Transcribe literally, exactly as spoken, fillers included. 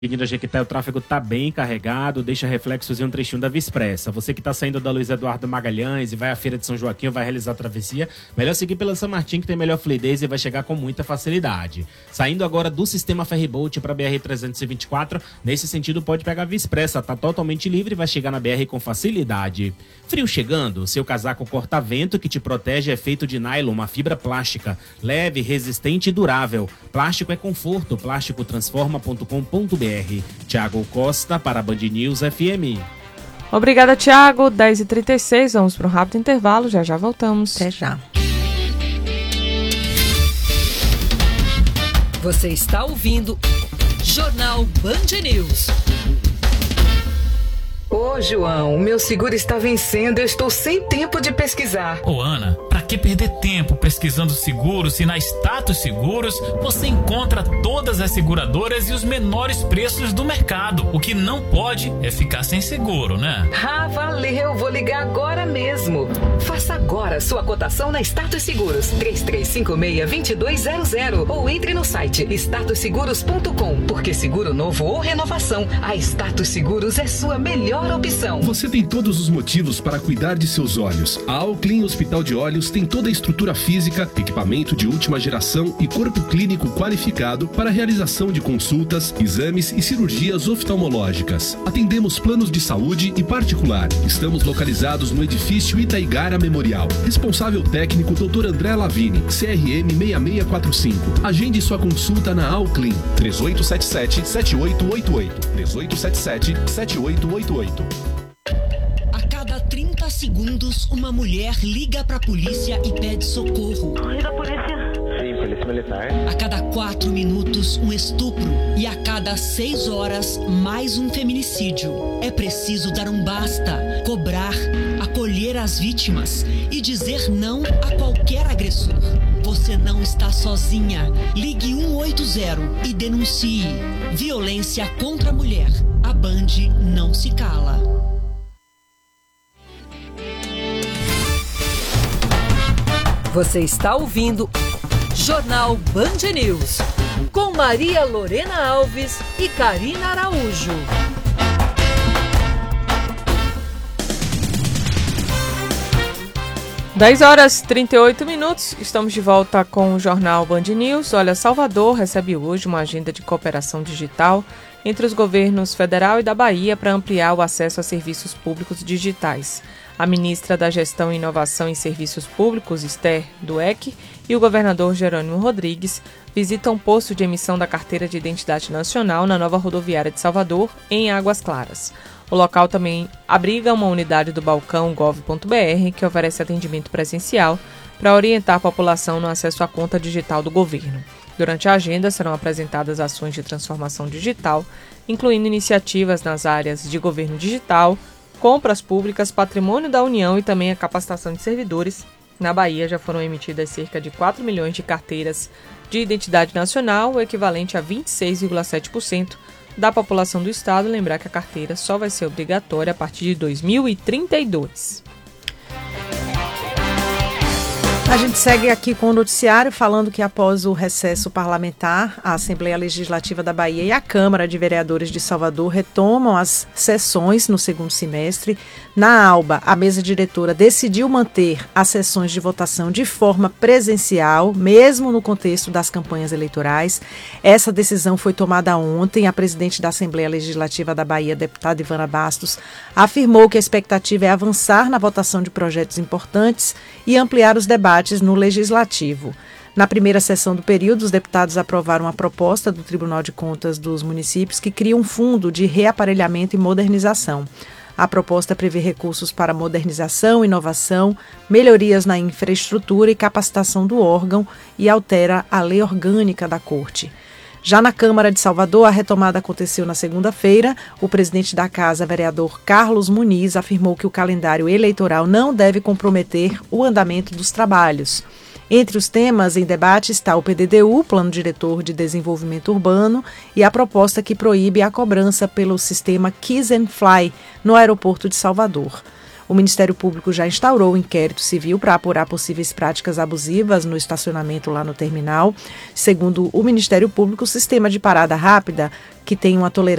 Avenida Jequité, o tráfego está bem carregado, deixa reflexos em um trechinho da Via Expressa. Você que está saindo da Luiz Eduardo Magalhães e vai à Feira de São Joaquim ou vai realizar a travessia, melhor seguir pela São Martim, que tem melhor fluidez e vai chegar com muita facilidade. Saindo agora do sistema Ferryboat para a B R trezentos e vinte e quatro, nesse sentido pode pegar a Via Expressa, está totalmente livre e vai chegar na B R com facilidade. Frio chegando, seu casaco corta-vento que te protege é feito de nylon, uma fibra plástica, leve, resistente e durável. Plástico é conforto, plástico transforma ponto com ponto b r. Tiago Costa para a Band News F M. Obrigada, Tiago. dez e trinta e seis, vamos para um rápido intervalo, já já voltamos. Até já. Você está ouvindo Jornal Band News. Ô, João, o meu seguro está vencendo, eu estou sem tempo de pesquisar. Ô, Ana, pra que perder tempo pesquisando seguros se na Status Seguros você encontra todas as seguradoras e os menores preços do mercado? O que não pode é ficar sem seguro, né? Ah, valeu, vou ligar agora mesmo. Faça agora sua cotação na Status Seguros, três três cinco seis, dois dois zero zero, ou entre no site status seguros ponto com, porque seguro novo ou renovação, a Status Seguros é sua melhor opção. Você tem todos os motivos para cuidar de seus olhos. A Alclin Hospital de Olhos tem toda a estrutura física, equipamento de última geração e corpo clínico qualificado para a realização de consultas, exames e cirurgias oftalmológicas. Atendemos planos de saúde e particular. Estamos localizados no edifício Itaigara Memorial. Responsável técnico doutor André Lavini, C R M seis seis quatro cinco. Agende sua consulta na Alclin. três oito sete sete, sete oito oito oito. três oito sete sete, sete oito oito oito. A cada trinta segundos, uma mulher liga pra polícia e pede socorro. Liga polícia. Sim, polícia militar. A cada quatro minutos, um estupro. E a cada seis horas, mais um feminicídio. É preciso dar um basta, cobrar, acolher as vítimas e dizer não a qualquer agressor. Você não está sozinha. Ligue um oito zero e denuncie. Violência contra a mulher. A Band não se cala. Você está ouvindo Jornal Band News, com Maria Lorena Alves e Karina Araújo. dez horas e trinta e oito minutos, estamos de volta com o Jornal Band News. Olha, Salvador recebe hoje uma agenda de cooperação digital entre os governos federal e da Bahia para ampliar o acesso a serviços públicos digitais. A ministra da Gestão, Inovação e Serviços Públicos, Esther Dweck, e o governador Jerônimo Rodrigues visitam um posto de emissão da Carteira de Identidade Nacional na nova rodoviária de Salvador, em Águas Claras. O local também abriga uma unidade do balcão gov ponto b r, que oferece atendimento presencial para orientar a população no acesso à conta digital do governo. Durante a agenda serão apresentadas ações de transformação digital, incluindo iniciativas nas áreas de governo digital, compras públicas, patrimônio da União e também a capacitação de servidores. Na Bahia já foram emitidas cerca de quatro milhões de carteiras de identidade nacional, o equivalente a vinte e seis vírgula sete por cento da população do estado. Lembrar que a carteira só vai ser obrigatória a partir de dois mil e trinta e dois. A gente segue aqui com o noticiário falando que após o recesso parlamentar, a Assembleia Legislativa da Bahia e a Câmara de Vereadores de Salvador retomam as sessões no segundo semestre. Na ALBA, a mesa diretora decidiu manter as sessões de votação de forma presencial, mesmo no contexto das campanhas eleitorais. Essa decisão foi tomada ontem. A presidente da Assembleia Legislativa da Bahia, deputada Ivana Bastos, afirmou que a expectativa é avançar na votação de projetos importantes e ampliar os debates no Legislativo. Na primeira sessão do período, os deputados aprovaram a proposta do Tribunal de Contas dos Municípios que cria um fundo de reaparelhamento e modernização. A proposta prevê recursos para modernização, inovação, melhorias na infraestrutura e capacitação do órgão e altera a lei orgânica da Corte. Já na Câmara de Salvador, a retomada aconteceu na segunda-feira. O presidente da Casa, vereador Carlos Muniz, afirmou que o calendário eleitoral não deve comprometer o andamento dos trabalhos. Entre os temas em debate está o P D D U, Plano Diretor de Desenvolvimento Urbano, e a proposta que proíbe a cobrança pelo sistema Kiss and Fly no aeroporto de Salvador. O Ministério Público já instaurou o inquérito civil para apurar possíveis práticas abusivas no estacionamento lá no terminal. Segundo o Ministério Público, o sistema de parada rápida, que tem uma tolerância